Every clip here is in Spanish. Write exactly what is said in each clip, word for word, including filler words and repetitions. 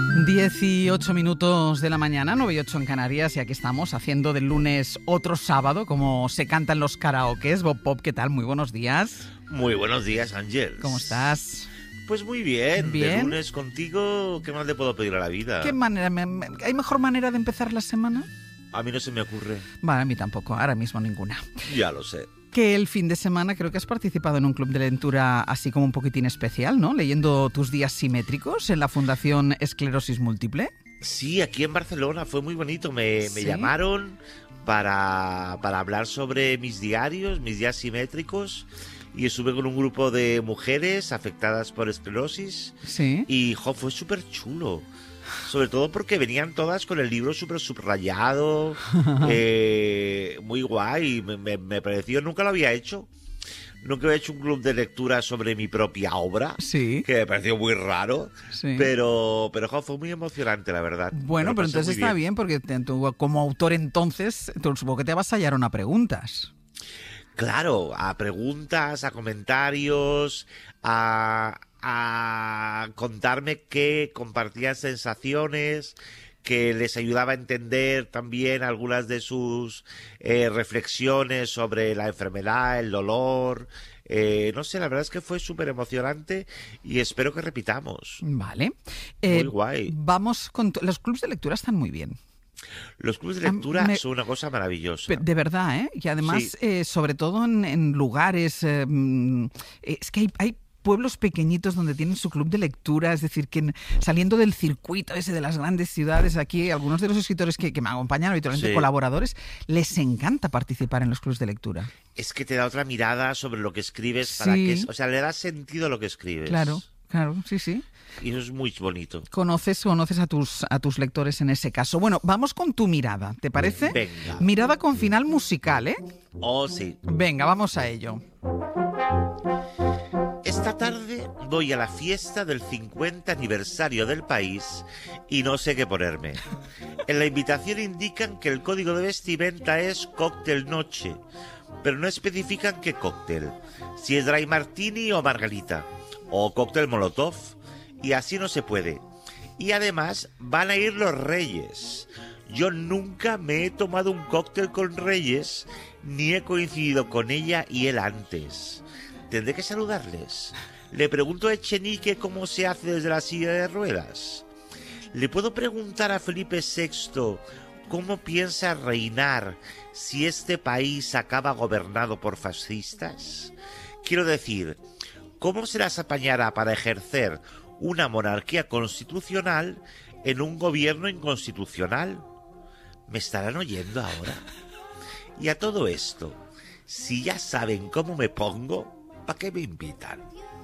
dieciocho minutos de la mañana, nueve y ocho en Canarias, y aquí estamos haciendo del lunes otro sábado, como se canta en los karaokes. Bob Pop, ¿qué tal? Muy buenos días. Muy buenos días, Ángel. ¿Cómo estás? Pues muy bien. Bien. De lunes contigo, ¿qué más le puedo pedir a la vida? ¿Qué manera? ¿Hay mejor manera de empezar la semana? A mí no se me ocurre. Vale, a mí tampoco, ahora mismo ninguna. Ya lo sé. Que el fin de semana creo que has participado en un club de lectura así como un poquitín especial, ¿no? Leyendo tus días simétricos en la Fundación Esclerosis Múltiple. Sí, aquí en Barcelona fue muy bonito. Me, me ¿Sí? llamaron para, para hablar sobre mis diarios, mis días simétricos. Y estuve con un grupo de mujeres afectadas por esclerosis. Sí. Y jo, fue súper chulo. Sobre todo porque venían todas con el libro súper subrayado, eh, muy guay, me, me, me pareció, nunca lo había hecho, nunca había hecho un club de lectura sobre mi propia obra, Sí. que me pareció muy raro, Sí. pero, pero jo, fue muy emocionante, la verdad. Bueno, Me lo pero pasé entonces muy está bien, porque te- tú, como autor entonces, tú, supongo que te avasallaron a preguntas. Claro, a preguntas, a comentarios, a, a contarme que compartían sensaciones, que les ayudaba a entender también algunas de sus eh, reflexiones sobre la enfermedad, el dolor. Eh, no sé, la verdad es que fue súper emocionante y espero que repitamos. Vale. Muy guay. Vamos con... t- Los clubes de lectura están muy bien. Los clubes de Ah, lectura me- son una cosa maravillosa. Pe- De verdad, ¿eh? Y además, Sí. eh, sobre todo en, en lugares... eh, mm, es que hay, hay pueblos pequeñitos donde tienen su club de lectura, es decir, que en- saliendo del circuito ese de las grandes ciudades, aquí algunos de los escritores que, que me acompañan habitualmente, Sí. colaboradores, les encanta participar en los clubes de lectura. Es que te da otra mirada sobre lo que escribes, para Sí. que, o sea, le da sentido a lo que escribes. Claro, claro, sí, sí. Y eso es muy bonito. Conoces, conoces a tus, a tus lectores en ese caso. Bueno, vamos con tu mirada, ¿te parece? Venga. Mirada con final musical, ¿eh? Oh, sí. Venga, vamos a ello. Esta tarde voy a la fiesta del cincuenta aniversario del país y no sé qué ponerme. En la invitación indican que el código de vestimenta es cóctel noche, pero no especifican qué cóctel, si es dry martini o margarita, o cóctel molotov, y así no se puede. Y además van a ir los Reyes. Yo nunca me he tomado un cóctel con Reyes, ni he coincidido con ella y él antes. ¿Tendré que saludarles? ¿Le pregunto a Echenique cómo se hace desde la silla de ruedas? ¿Le puedo preguntar a Felipe sexto cómo piensa reinar si este país acaba gobernado por fascistas? Quiero decir, ¿cómo se las apañará para ejercer una monarquía constitucional en un gobierno inconstitucional? ¿Me estarán oyendo ahora? Y a todo esto, si ya saben cómo me pongo, ¿para qué me invitan?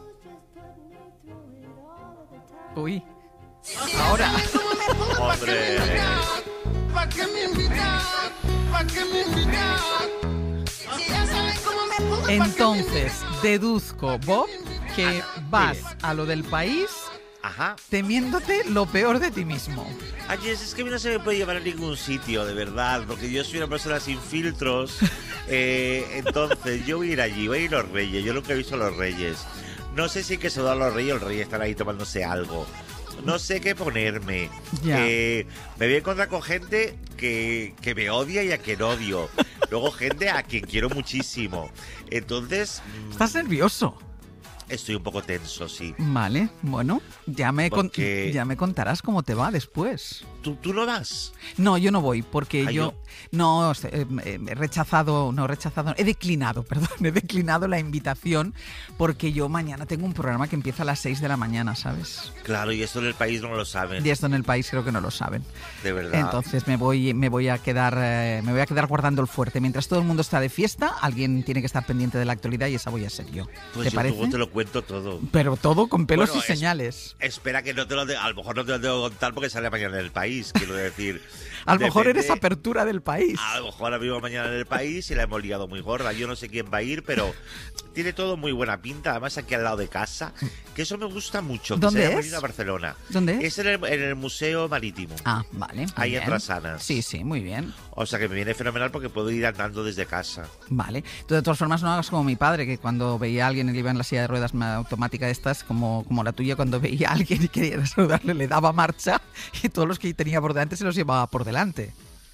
Uy. Ahora. ¡Hombre! ¿Pa' qué me invitan? ¿Pa' qué me invitan? Si ya saben cómo me pongo, ¿pa' qué me Entonces, deduzco, Bob, que vas mire. a lo del país Ajá. temiéndote lo peor de ti mismo. Ay, es que a mí no se me puede llevar a ningún sitio, de verdad, porque yo soy una persona sin filtros. Eh, entonces, yo voy a ir allí, voy a ir a los Reyes. Yo nunca he visto a los Reyes. No sé si hay que saludar a los Reyes o los Reyes están ahí tomándose algo. No sé qué ponerme. Ya. Eh, me voy a encontrar con gente que, que me odia y a quien odio. Luego gente a quien quiero muchísimo. Entonces, mm, ¿Estás nervioso? estoy un poco tenso, sí. Vale, bueno, ya me, con- Porque- ya me contarás cómo te va después. ¿Tú, tú no vas? No, yo no voy, porque Ah, yo... No, eh, eh, he rechazado, no, he rechazado, he declinado, perdón, he declinado la invitación porque yo mañana tengo un programa que empieza a las seis de la mañana, ¿sabes? Claro, y esto en el país no lo saben. Y esto en el país creo que no lo saben. De verdad. Entonces me voy, me voy a quedar, eh, me voy a quedar guardando el fuerte. Mientras todo el mundo está de fiesta, alguien tiene que estar pendiente de la actualidad y esa voy a ser yo. Pues ¿Te yo parece? luego te lo cuento todo. Pero todo con pelos Bueno, y es- señales. Espera que no te lo de- a lo mejor no te lo tengo que contar porque sale mañana en el país. país, quiero decir. A lo mejor Depende- eres apertura del país. A lo mejor vivo mañana en el país y la hemos liado muy gorda. Yo no sé quién va a ir, pero tiene todo muy buena pinta. Además, aquí al lado de casa, que eso me gusta mucho. Que ¿Dónde se haya es? venido a Barcelona. ¿Dónde es? Es en el, en el Museo Marítimo. Ah, vale. muy Ahí en bien. Trasanas. Sí, sí, muy bien. O sea que me viene fenomenal porque puedo ir andando desde casa. Vale. Tú, de todas formas, no hagas como mi padre, que cuando veía a alguien, él iba en la silla de ruedas ma- automática de estas, como, como la tuya, cuando veía a alguien y quería saludarle, le daba marcha y todos los que tenía por delante se los llevaba por delante.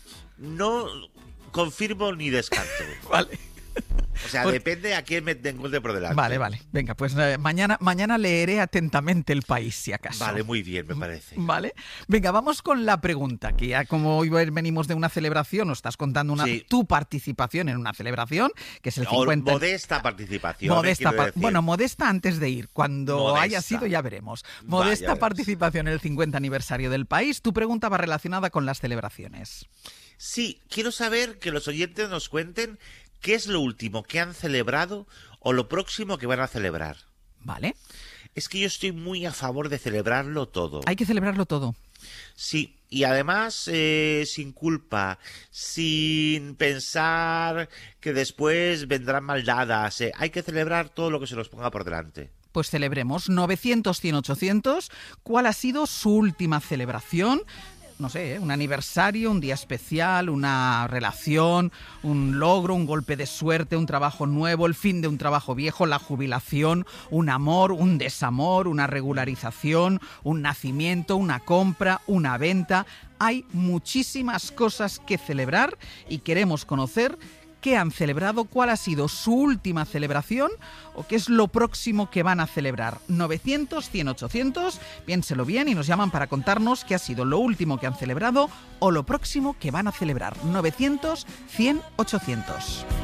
No confirmo ni descarto. Vale. O sea, Pues- depende a quién me encuentre por delante. Vale, vale. Venga, pues eh, mañana, mañana leeré atentamente El País, si acaso. Vale, muy bien, me parece. Vale. Venga, vamos con la pregunta, que ya como hoy venimos de una celebración, nos estás contando una, Sí. tu participación en una celebración, que es el O cincuenta... modesta participación. eh, Modesta, quiero pa- decir. bueno, modesta antes de ir. Cuando Modesta. haya sido ya veremos. Vaya, Modesta verás. participación en el cincuenta aniversario del País. Tu pregunta va relacionada con las celebraciones. Sí, quiero saber que los oyentes nos cuenten qué es lo último que han celebrado o lo próximo que van a celebrar. ¿Vale? Es que yo estoy muy a favor de celebrarlo todo. Hay que celebrarlo todo. Sí, y además eh, sin culpa, sin pensar que después vendrán maldadas. eh. Hay que celebrar todo lo que se nos ponga por delante. Pues celebremos. novecientos, cien, ochocientos. ¿Cuál ha sido su última celebración? No sé, ¿eh? Un aniversario, un día especial, una relación, un logro, un golpe de suerte, un trabajo nuevo, el fin de un trabajo viejo, la jubilación, un amor, un desamor, una regularización, un nacimiento, una compra, una venta. Hay muchísimas cosas que celebrar y queremos conocer qué han celebrado, cuál ha sido su última celebración o qué es lo próximo que van a celebrar. novecientos, cien, ochocientos, piénselo bien y nos llaman para contarnos qué ha sido lo último que han celebrado o lo próximo que van a celebrar. novecientos, cien, ochocientos.